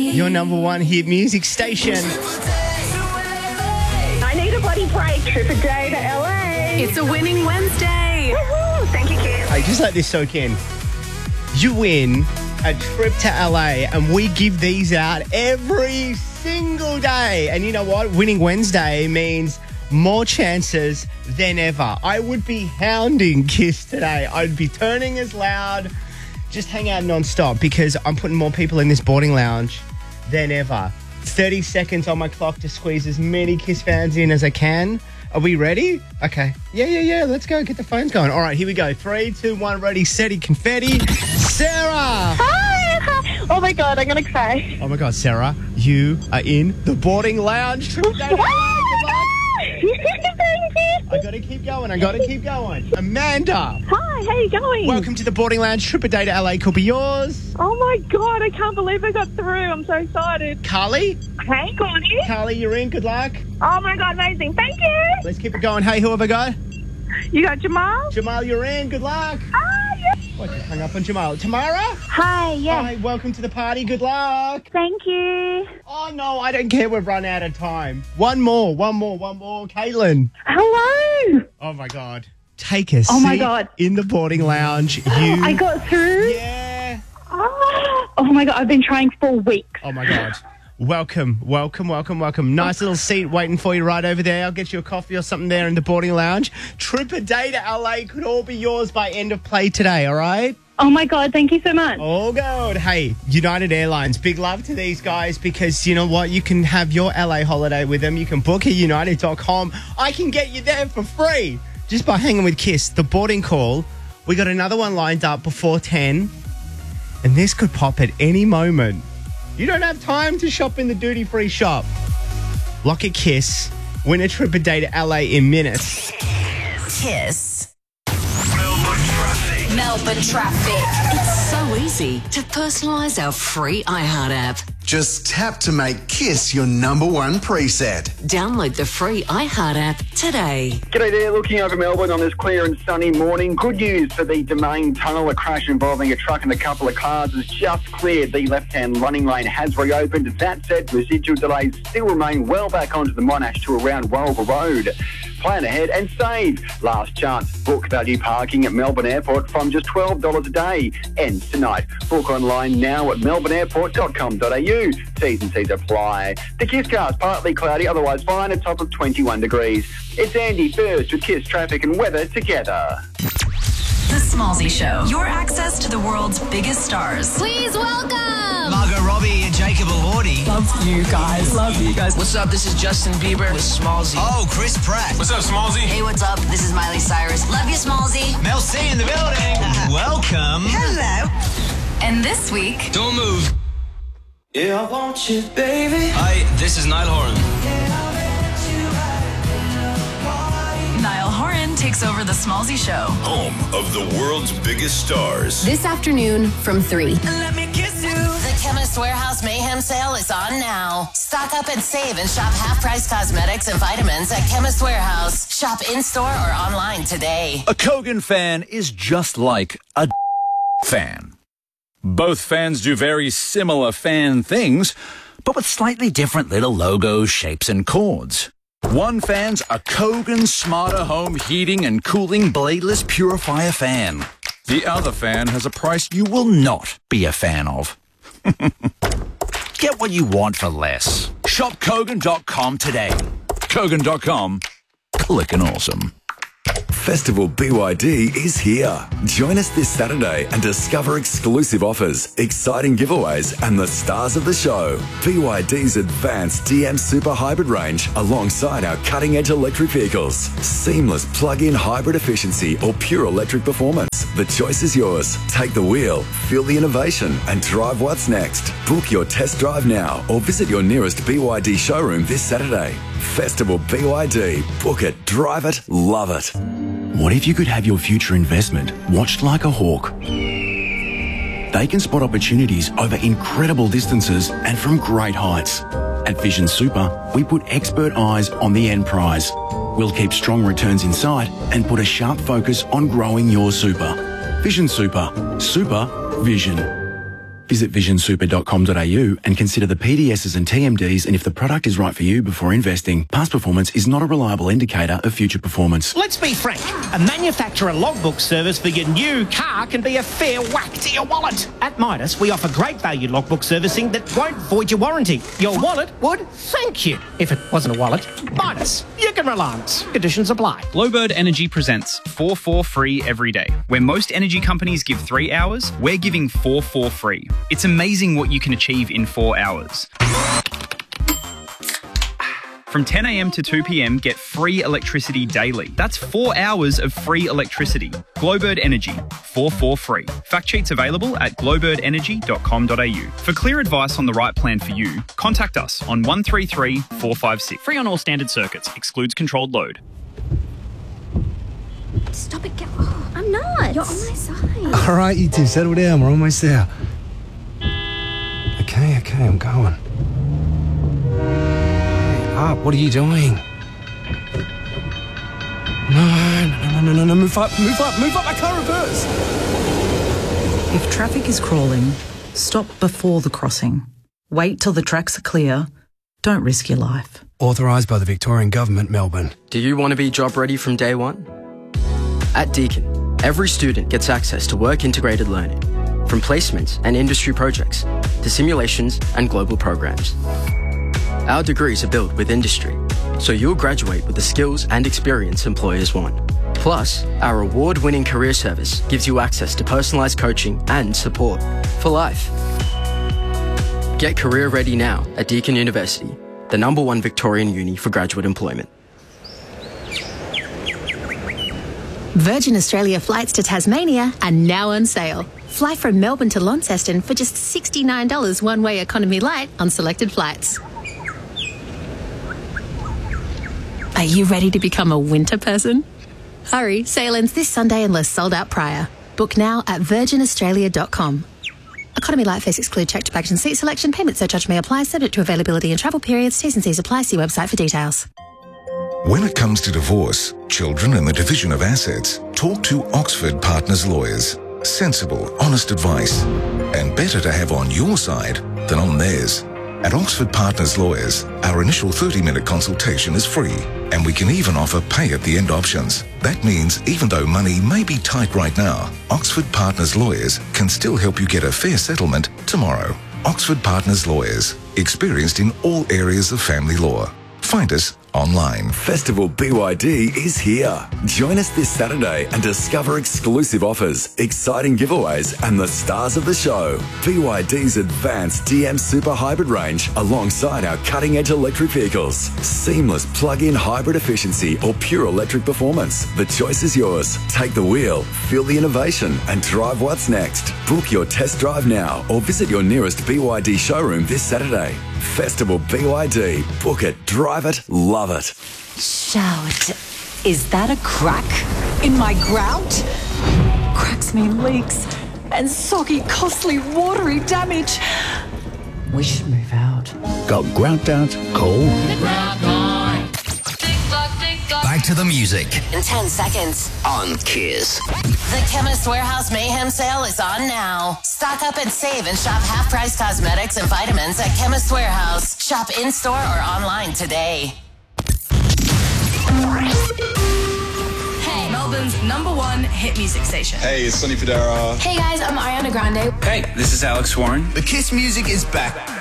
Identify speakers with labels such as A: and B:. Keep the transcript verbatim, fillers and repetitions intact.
A: Your number one hit music station.
B: I need a bloody break. Trip a day to L A.
C: It's a winning Wednesday.
B: Woo-hoo. Thank you, kids.
A: Hey, just let this soak in. You win a trip to L A, and we give these out every single day. And you know what? Winning Wednesday means more chances than ever. I would be hounding Kiss today. I'd be turning as loud. Just hang out non-stop because I'm putting more people in this boarding lounge than ever. thirty seconds on my clock to squeeze as many Kiss fans in as I can. Are we ready? Okay. Yeah, yeah, yeah. Let's go. Get the phones going. All right, here we go. Three, two, one, ready, steady, confetti. Sarah!
B: Hi. Oh, my God. I'm going to cry.
A: Oh, my God, Sarah, you are in the boarding lounge. Trip day to L A.
B: Thank you.
A: I got to keep going. I got to keep going. Amanda.
B: Hi. How you going?
A: Welcome to the boarding lounge. Trip a day to L A could be yours.
B: Oh, my God. I can't believe I got through. I'm so excited.
A: Carly.
B: Hey, Courtney.
A: Carly, you're in. Good luck.
B: Oh, my God. Amazing. Thank you.
A: Let's keep it going. Hey, who have I got?
B: You got Jamal?
A: Jamal, you're in. Good luck.
B: Ah, yes.
A: What, just hung up on Jamal. Tamara?
B: Hi. Yes.
A: Hi, welcome to the party. Good luck.
B: Thank you.
A: Oh, no, I don't care. We've run out of time. One more, one more, one more. Caitlin.
B: Hello.
A: Oh, my God. Take a
B: Oh, my
A: seat
B: God.
A: in the boarding lounge. You.
B: I got through.
A: Yeah.
B: Oh. oh, my God. I've been trying for weeks.
A: Oh, my God. Welcome, welcome, welcome, welcome. Nice little seat waiting for you right over there. I'll get you a coffee or something there in the boarding lounge. Trip a day to L A could all be yours by end of play today, all right?
B: Oh, my God. Thank you so much.
A: All good. Hey, United Airlines, big love to these guys because you know what? You can have your L A holiday with them. You can book at united dot com. I can get you there for free just by hanging with Kiss. The boarding call, we got another one lined up before ten, and this could pop at any moment. You don't have time to shop in the duty-free shop. Lock a Kiss. Win a trip a day to L A in minutes.
D: Kiss. Melbourne traffic. Melbourne traffic. It's so easy to personalise our free iHeart app.
E: Just tap to make Kiss your number one preset.
D: Download the free iHeart app today.
F: G'day there, looking over Melbourne on this clear and sunny morning. Good news for the Domain Tunnel. A crash involving a truck and a couple of cars has just cleared. The left-hand running lane has reopened. That said, residual delays still remain well back onto the Monash to around Warraba Road. Plan ahead and save. Last chance. Book value parking at Melbourne Airport from just twelve dollars a day. Ends tonight. Book online now at melbourne airport dot com dot a u. T's and C's apply. The Kiss Cars, partly cloudy, otherwise fine, a top of twenty-one degrees. It's Andy first with Kiss traffic and weather together.
G: The Smallzy Show. Your access to the world's biggest stars.
H: Please welcome
I: Margot Robbie and Jacob Elordi.
J: Love you guys. Love you guys.
I: What's up? This is Justin Bieber with Smallzy.
K: Oh, Chris Pratt.
L: What's up, Smallzy?
M: Hey, what's up? This is Miley Cyrus. Love you, Smallzy.
K: Mel C in the building. Welcome.
M: Hello.
G: And this week...
K: Don't move.
N: Yeah, I want you, baby.
K: Hi, this is Niall Horan.
G: Niall Horan takes over the Smallzy Show.
O: Home of the world's biggest stars.
H: This afternoon from three.
M: Let me kiss you. The Chemist Warehouse Mayhem Sale is on now. Stock up and save and shop half-price cosmetics and vitamins at Chemist Warehouse. Shop in-store or online today.
P: A Kogan fan is just like a fan. Both fans do very similar fan things, but with slightly different little logos, shapes, and chords. One fan's a Kogan Smarter Home Heating and Cooling Bladeless Purifier fan. The other fan has a price you will not be a fan of. Get what you want for less. Shop Kogan dot com today. Kogan dot com. Clickin' awesome.
Q: Festival B Y D is here. Join us this Saturday and discover exclusive offers, exciting giveaways, and the stars of the show. B Y D's advanced D M Super Hybrid range alongside our cutting-edge electric vehicles. Seamless plug-in hybrid efficiency or pure electric performance. The choice is yours. Take the wheel, feel the innovation, and drive what's next. Book your test drive now or visit your nearest B Y D showroom this Saturday. Festival B Y D. Book it, drive it, love it.
R: What if you could have your future investment watched like a hawk? They can spot opportunities over incredible distances and from great heights. At Vision Super, we put expert eyes on the end prize. We'll keep strong returns in sight and put a sharp focus on growing your super. Vision Super. Super Vision. Visit vision super dot com dot a u and consider the P D Ss and T M Ds and if the product is right for you before investing. Past performance is not a reliable indicator of future performance.
L: Let's be frank. A manufacturer logbook service for your new car can be a fair whack to your wallet. At Midas, we offer great value logbook servicing that won't void your warranty. Your wallet would thank you. If it wasn't a wallet, Midas. You can rely on us. Conditions apply.
S: Glowbird Energy presents four four free every day. Where most energy companies give three hours, we're giving four four free. It's amazing what you can achieve in four hours. From ten a m to two p m, get free electricity daily. That's four hours of free electricity. Glowbird Energy, four four free. Fact sheets available at glowbird energy dot com dot a u. For clear advice on the right plan for you, contact us on one three three, four five six. Free on all standard circuits. Excludes controlled load.
H: Stop it, get oh, I'm not. You're on my side.
T: All right, you two, settle down. We're almost there. Okay, okay, I'm going. Hey, up, what are you doing? No, no, no, no, no, no, move up, move up, move up, I can't reverse.
U: If traffic is crawling, stop before the crossing. Wait till the tracks are clear. Don't risk your life.
T: Authorised by the Victorian Government, Melbourne.
V: Do you want to be job ready from day one? At Deakin, every student gets access to work-integrated learning, from placements and industry projects to simulations and global programs. Our degrees are built with industry, so you'll graduate with the skills and experience employers want. Plus, our award-winning career service gives you access to personalised coaching and support for life. Get career ready now at Deakin University, the number one Victorian uni for graduate employment.
W: Virgin Australia flights to Tasmania are now on sale. Fly from Melbourne to Launceston for just sixty-nine dollars one-way economy light on selected flights. Are you ready to become a winter person? Hurry, sale ends this Sunday unless sold out prior. Book now at virgin australia dot com. Economy light fares exclude checked baggage and seat selection. Payment surcharge may apply, subject to availability and travel periods. T's and C's apply. See website for details.
X: When it comes to divorce, children and the division of assets, talk to Oxford Partners Lawyers. Sensible, honest advice. And better to have on your side than on theirs. At Oxford Partners Lawyers, our initial thirty minute consultation is free, and we can even offer pay-at-the-end options. That means even though money may be tight right now, Oxford Partners Lawyers can still help you get a fair settlement tomorrow. Oxford Partners Lawyers, experienced in all areas of family law. Find us online.
Q: Festival B Y D is here. Join us this Saturday and discover exclusive offers, exciting giveaways, and the stars of the show. B Y D's advanced D M Super Hybrid range alongside our cutting-edge electric vehicles. Seamless plug-in hybrid efficiency or pure electric performance. The choice is yours. Take the wheel, feel the innovation, and drive what's next. Book your test drive now or visit your nearest B Y D showroom this Saturday. Festival B Y D. Book it, drive it, love it.
C: Shout. Is that a crack in my grout? Cracks mean leaks and soggy, costly, watery damage. We should move out.
P: Got grout out? Cool.
K: Back to the music.
M: In ten seconds.
K: On Kiss.
M: The Chemist Warehouse Mayhem Sale is on now. Stock up and save and shop half-price cosmetics and vitamins at Chemist Warehouse. Shop in-store or online today.
G: Hey, Melbourne's number one hit music station.
Y: Hey, it's Sonny Fodera.
H: Hey guys, I'm Ariana Grande.
K: Hey, this is Alex Warren.
Z: The Kiss music is back.